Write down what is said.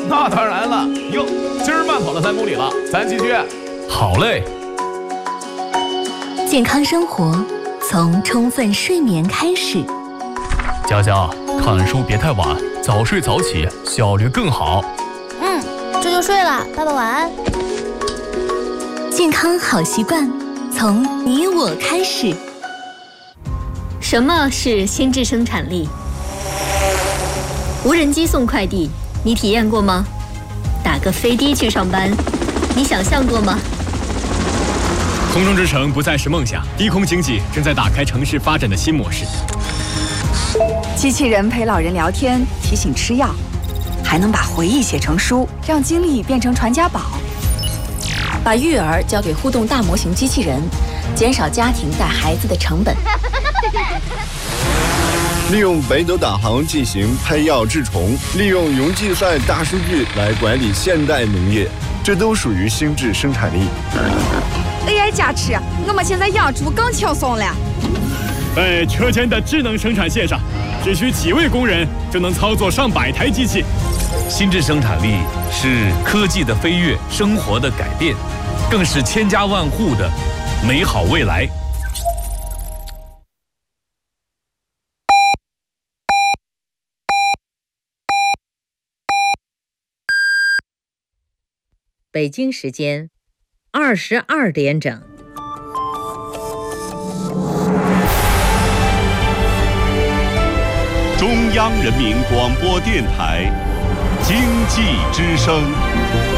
那当然了。哟，今儿慢跑了3公里了，咱继续。 好嘞。 健康生活从充分睡眠开始。 佳佳，看书别太晚，早睡早起，效率更好。 这就睡了，爸爸晚安。 健康好习惯从你我开始。 什么是心智生产力？无人机送快递，你体验过吗？打个飞的去上班，你想象过吗？ 空中之城不再是梦想，低空经济正在打开城市发展的新模式。 机器人陪老人聊天，提醒吃药，还能把回忆写成书，让经历变成传家宝。 把育儿交给互动大模型机器人，减少家庭带孩子的成本。 利用北斗导航进行喷药治虫，利用云计算大数据来管理现代农业，这都属于心智生产力。 AI 加持，我们现在养猪更轻松了。 在车间的智能生产线上，只需几位工人就能操作上百台机器。 心智生产力是科技的飞跃，生活的改变，更是千家万户的美好未来。 北京时间22点整。 中央人民广播电台经济之声。